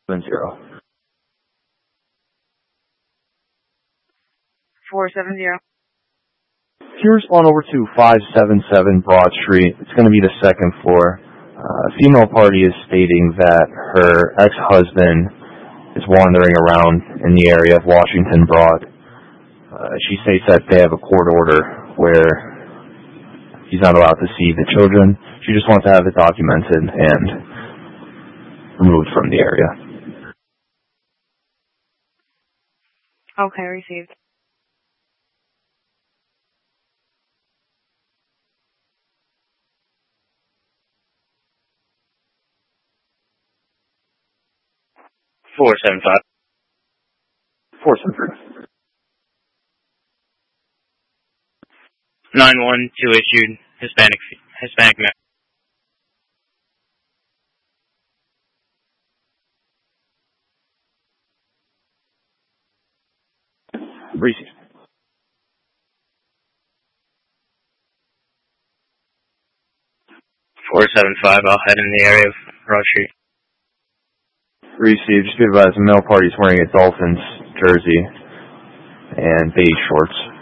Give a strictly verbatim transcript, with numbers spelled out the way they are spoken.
seven zero. four seven zero. Here's on over to five seven seven Broad Street. It's going to be the second floor. Uh, a female party is stating that her ex-husband is wandering around in the area of Washington Broad. Uh, she states that they have a court order where he's not allowed to see the children. She just wants to have it documented and removed from the area. Okay, received. four seven five. four seven three. nine one two issued Hispanic Hispanic male. Received. four seven five, I'll head in the area of Broad Street. Received. Just be advised, the male party is wearing a Dolphins jersey and beige shorts.